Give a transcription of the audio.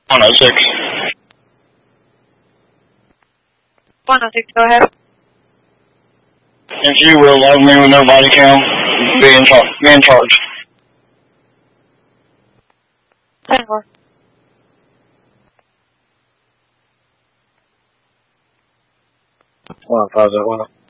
106. 106, go ahead. If you will love me with no body cam, be in charge. 10-4. 150.